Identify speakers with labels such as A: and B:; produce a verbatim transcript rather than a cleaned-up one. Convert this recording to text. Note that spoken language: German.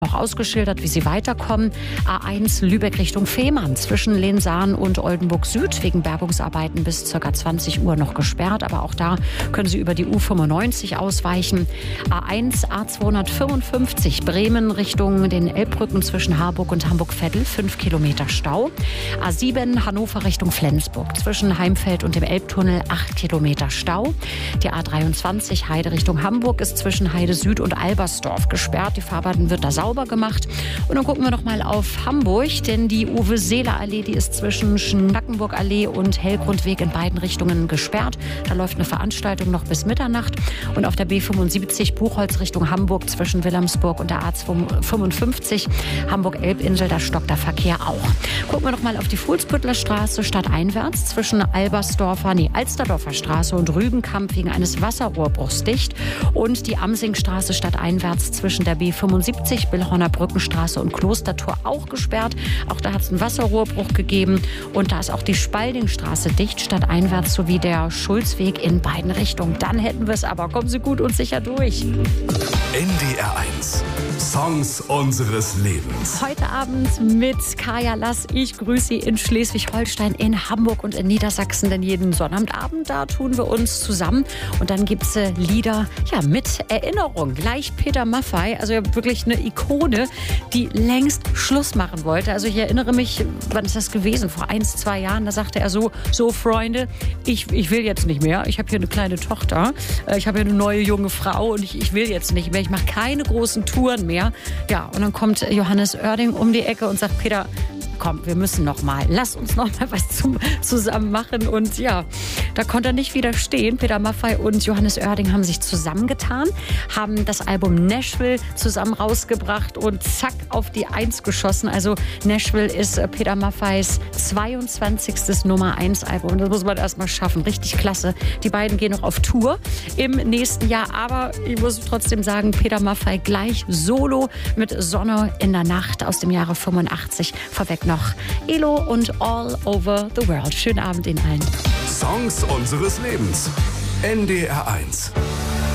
A: noch ausgeschildert, wie sie weiterkommen. A eins Lübeck Richtung Fehmarn zwischen Lensahn und Oldenburg Süd wegen Bergungsarbeiten bis ca. zwanzig Uhr noch gesperrt. Aber auch da können Sie über die U fünfundneunzig ausweichen. A eins A zweihundertfünfundfünfzig Bremen Richtung den Elbbrücken zwischen Harburg und Hamburg-Veddel, fünf Kilometer Stau. A sieben Hannover Richtung Flensburg zwischen Heimfeld und dem Elbtunnel, acht Kilometer Stau. Die A dreiundzwanzig Heide Richtung Hamburg ist zwischen Heide Süd und Albersdorf gesperrt. Die Fahrbahn wird da sauber gemacht. Und dann gucken wir noch mal auf Hamburg, denn die Uwe-Seeler-Allee, die ist zwischen Schnackenburg-Allee und Hellgrundweg in beiden Richtungen gesperrt. Da läuft eine Veranstaltung noch bis Mitternacht. Und auf der B fünfundsiebzig Buchholz Richtung Hamburg zwischen Wilhelmsburg und der A fünfundfünfzig Hamburg-Elbinsel, da stockt der Verkehr auch. Gucken wir noch mal auf die Fuhlsbüttler Straße stadteinwärts zwischen Albersdorfer, nee, Alsterdorfer Straße und Rügenkamp wegen eines Wasserrohrbruchs dicht. Und die Amsingstraße stadteinwärts zwischen der B fünfundsiebzig, Billhorner Brückenstraße und Klostertor auch gesperrt. Auch da hat es einen Wasserrohrbruch gegeben. Und da ist auch die Spaldingstraße dicht, stadteinwärts sowie der Schulzweg in beiden Richtungen. Dann hätten wir es aber. Kommen Sie gut und sicher durch.
B: N D R eins. Songs unseres Lebens.
A: Heute Abend mit Kaya Lass. Ich grüße Sie in Schleswig-Holstein, in Hamburg und in Niedersachsen. Denn jeden Sonnabendabend, da tun wir uns zusammen. Und dann gibt es äh, Lieder ja, mit Erinnerung. Gleich Peter Maffay, also wirklich eine Ikone, die längst Schluss machen wollte. Also ich erinnere mich, wann ist das gewesen? Vor eins, zwei Jahren, da sagte er so, so Freunde, ich, ich will jetzt nicht mehr. Ich habe hier eine kleine Tochter, ich habe hier eine neue junge Frau und ich, ich will jetzt nicht mehr. Ich mache keine großen Touren mehr. Ja, und dann kommt Johannes Oerding um die Ecke und sagt, Peter, komm, wir müssen noch mal. Lass uns noch mal was zum, zusammen machen. Und ja, da konnte er nicht widerstehen. Peter Maffay und Johannes Oerding haben sich zusammengetan, haben das Album Nashville zusammen rausgebracht und zack, auf die Eins geschossen. Also Nashville ist Peter Maffays zweiundzwanzigstes Nummer eins Album. Das muss man erst mal schaffen. Richtig klasse. Die beiden gehen noch auf Tour im nächsten Jahr. Aber ich muss trotzdem sagen, Peter Maffay gleich solo mit Sonne in der Nacht aus dem Jahre fünfundachtzig. Vorweg noch Elo und All Over the World. Schönen Abend Ihnen allen.
B: Songs unseres Lebens. N D R eins.